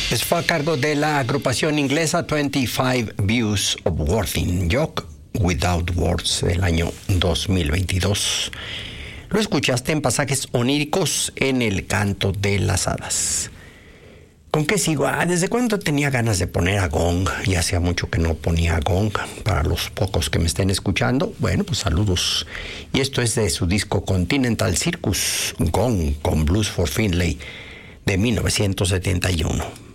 Pues fue a cargo de la agrupación inglesa 25 Views of Worthing Joke Without Words del año 2022. Lo escuchaste en Pasajes Oníricos en El Canto de las Hadas. ¿Con qué sigo? ¿Desde cuándo tenía ganas de poner a Gong? Y hacía mucho que no ponía a Gong. Para los pocos que me estén escuchando, bueno, pues saludos. Y esto es de su disco Continental Circus, Gong con Blues for Finlay, de 1971.